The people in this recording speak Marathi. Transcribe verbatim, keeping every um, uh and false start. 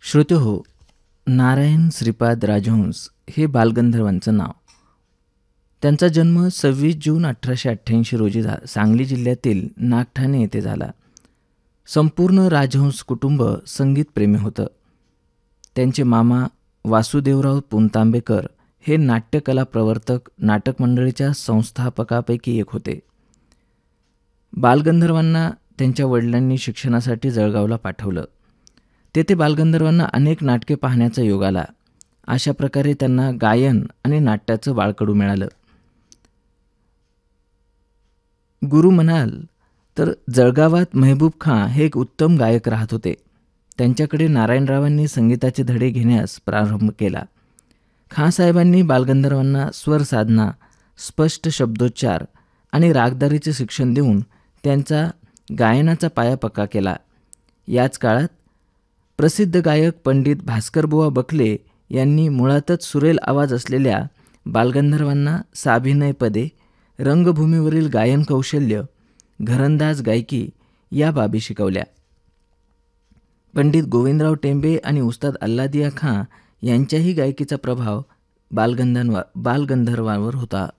श्रोतेहो, नारायण श्रीपाद राजहंस हे बालगंधर्वांचं नाव. त्यांचा जन्म सव्वीस जून अठराशे अठ्ठ्याऐंशी रोजी झा सांगली जिल्ह्यातील नागठाणे येथे झाला. संपूर्ण राजहंस कुटुंब संगीतप्रेमी होतं. त्यांचे मामा वासुदेवराव पुणतांबेकर हे नाट्यकला प्रवर्तक नाटक मंडळीच्या संस्थापकापैकी एक होते. बालगंधर्वांना त्यांच्या वडिलांनी शिक्षणासाठी जळगावला पाठवलं. तेथे बालगंधर्वांना अनेक नाटके पाहण्याचा योग आला. अशा प्रकारे त्यांना गायन आणि नाट्याचं बाळकडू मिळालं. गुरु म्हणाल तर जळगावात मेहबूब खां हे एक उत्तम गायक राहत होते. त्यांच्याकडे नारायणरावांनी संगीताचे धडे घेण्यास प्रारंभ केला. खाँसाहेबांनी बालगंधर्वांना स्वर साधना, स्पष्ट शब्दोच्चार आणि रागदारीचे शिक्षण देऊन त्यांचा गायनाचा पाया पक्का केला. याच काळात प्रसिद्ध गायक पंडित भास्करबुवा बखले यांनी मुळातच सुरेल आवाज असलेल्या बालगंधर्वांना साभिनयपदे, रंगभूमीवरील गायन कौशल्य, घरंदाज गायकी या बाबी शिकवल्या. पंडित गोविंदराव टेंबे आणि उस्ताद अल्लादिया खां यांच्याही गायकीचा प्रभाव बालगंधर्वा बालगंधर्वांवर होता.